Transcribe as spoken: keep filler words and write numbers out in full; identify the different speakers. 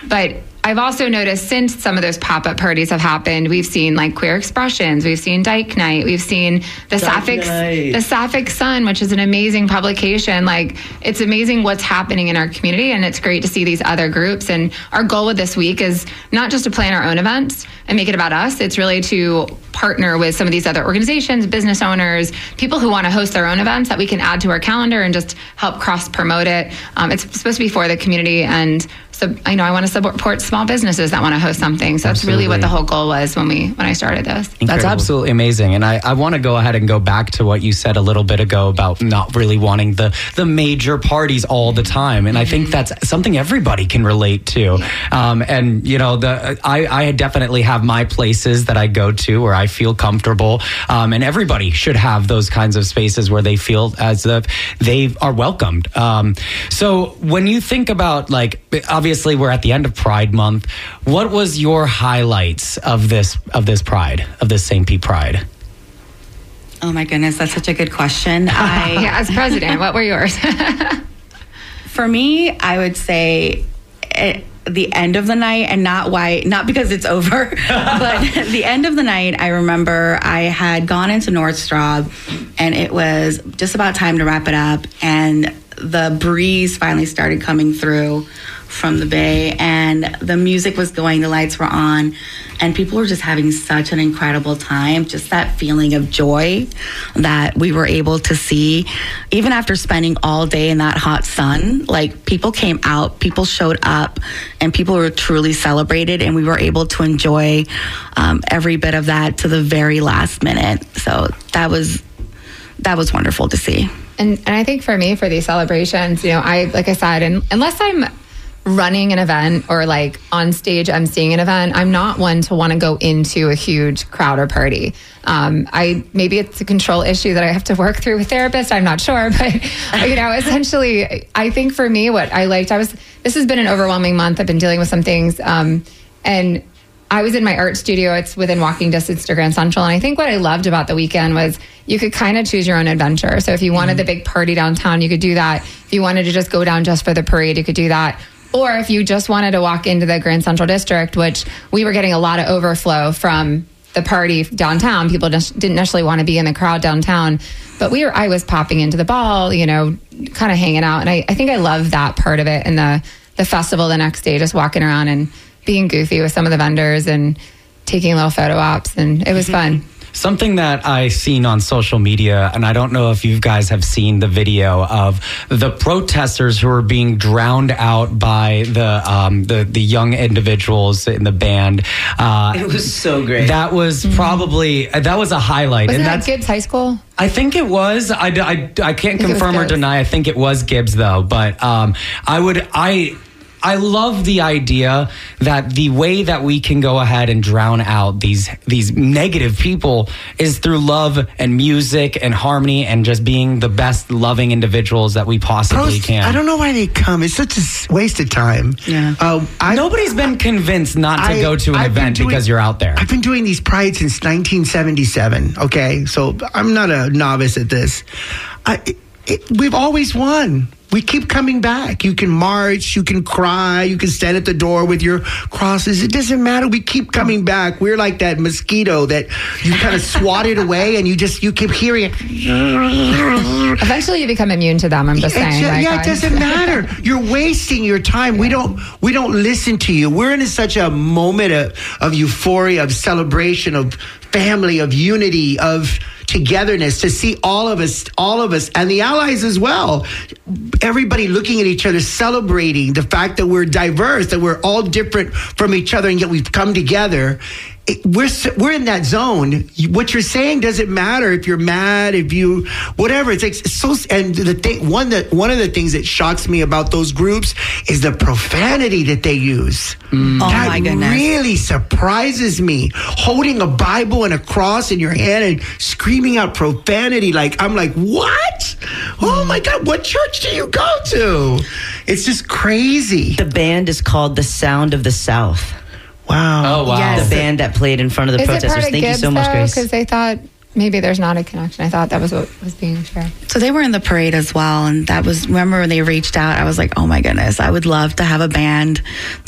Speaker 1: But I've also noticed since some of those pop-up parties have happened, we've seen like Queer Expressions, we've seen Dyke Night, we've seen the Sapphic, the Sapphic Sun, which is an amazing publication. Like, it's amazing what's happening in our community, and it's great to see these other groups. And our goal with this week is not just to plan our own events and make it about us. It's really to partner with some of these other organizations, business owners, people who want to host their own events that we can add to our calendar and just help cross-promote it. Um, it's supposed to be for the community, and so I know I want to support small businesses that want to host something. So
Speaker 2: Absolutely.
Speaker 1: That's really what the whole goal was when we when I started this.
Speaker 2: Incredible.
Speaker 3: That's absolutely amazing. And I, I want to go ahead and go back to what you said a little bit ago about not really wanting the, the major parties all the time. And I think that's something everybody can relate to. Um, and, you know, the I, I definitely have my places that I go to where I feel comfortable. Um, and everybody should have those kinds of spaces where they feel as if they are welcomed. Um, so when you think about, like, obviously we're at the end of Pride Month. What was your highlights of this of this Pride, of this Saint Pete Pride?
Speaker 4: Oh my goodness, that's such a good question. I,
Speaker 1: yeah, as president, what were yours?
Speaker 4: For me, I would say it, the end of the night, and not why, not because it's over, but the end of the night, I remember I had gone into Nordstrom, and it was just about time to wrap it up, and the breeze finally started coming through from the bay, and the music was going, the lights were on, and people were just having such an incredible time. Just that feeling of joy that we were able to see, even after spending all day in that hot sun. Like, people came out, people showed up, and people were truly celebrated, and we were able to enjoy um, every bit of that to the very last minute. So that was that was wonderful to see.
Speaker 1: And and I think for me, for these celebrations, you know, I like I said, and unless I'm running an event or like on stage emceeing an event, I'm not one to want to go into a huge crowd or party. Um, I maybe it's a control issue that I have to work through with therapists. I'm not sure, but you know, essentially, I think for me, what I liked, I was. This has been an overwhelming month. I've been dealing with some things, um, and I was in my art studio. It's within walking distance to Grand Central, and I think what I loved about the weekend was you could kind of choose your own adventure. So if you wanted mm-hmm. the big party downtown, you could do that. If you wanted to just go down just for the parade, you could do that. Or if you just wanted to walk into the Grand Central District, which we were getting a lot of overflow from the party downtown. People just didn't necessarily want to be in the crowd downtown. But we were, I was popping into the ball, you know, kind of hanging out. And I, I think I love that part of it. And the, the festival the next day, just walking around and being goofy with some of the vendors and taking little photo ops. And it was fun.
Speaker 3: Something that I seen on social media, and I don't know if you guys have seen the video of the protesters who are being drowned out by the um, the, the young individuals in the band. Uh,
Speaker 2: it was so great.
Speaker 3: That was mm-hmm. probably, that was a highlight.
Speaker 1: Wasn't
Speaker 3: and
Speaker 1: that
Speaker 3: that's
Speaker 1: Gibbs High School?
Speaker 3: I think it was. I, I, I can't
Speaker 1: I
Speaker 3: confirm or deny. I think it was Gibbs, though. But um, I would... I. I love the idea that the way that we can go ahead and drown out these these negative people is through love and music and harmony and just being the best loving individuals that we possibly
Speaker 5: Post,
Speaker 3: can.
Speaker 5: I don't know why they come. It's such a waste of time.
Speaker 4: Yeah.
Speaker 5: Uh, I,
Speaker 3: Nobody's been convinced not to
Speaker 5: I,
Speaker 3: go to an
Speaker 5: I've
Speaker 3: event
Speaker 5: doing,
Speaker 3: because you're out there.
Speaker 5: I've been doing these prides since nineteen seventy-seven, okay? So I'm not a novice at this. I, it, it, we've always won. We keep coming back. You can march, you can cry, you can stand at the door with your crosses. It doesn't matter. We keep coming back. We're like that mosquito that you kind of swatted away and you just, you keep hearing it.
Speaker 1: Eventually you become immune to them, I'm just saying.
Speaker 5: Just,
Speaker 1: like,
Speaker 5: yeah, it doesn't matter. You're wasting your time. Yeah. We don't we don't listen to you. We're in such a moment of, of euphoria, of celebration, of family, of unity, of togetherness, to see all of us, all of us, and the allies as well. Everybody looking at each other, celebrating the fact that we're diverse, that we're all different from each other, and yet we've come together. It, we're we're in that zone. What you're saying doesn't matter if you're mad, if you whatever. It's like it's so. And the thing, one that one of the things that shocks me about those groups is the profanity that they use.
Speaker 4: Mm. Oh
Speaker 5: that
Speaker 4: my goodness!
Speaker 5: Really surprises me. Holding a Bible and a cross in your hand and screaming out profanity, like I'm like, what? Oh my God! What church do you go to? It's just crazy.
Speaker 2: The band is called The Sound of the South.
Speaker 5: Wow.
Speaker 3: Oh, wow.
Speaker 1: Yes.
Speaker 2: The band that played in front of the
Speaker 1: Is
Speaker 2: protesters.
Speaker 1: it part of
Speaker 2: Thank
Speaker 1: Gibbs,
Speaker 2: you so much,
Speaker 1: though?
Speaker 2: Grace.
Speaker 1: Because they thought maybe there's not a connection. I thought that was what was being shared.
Speaker 4: So they were in the parade as well, and that was, remember when they reached out, I was like, oh my goodness, I would love to have a band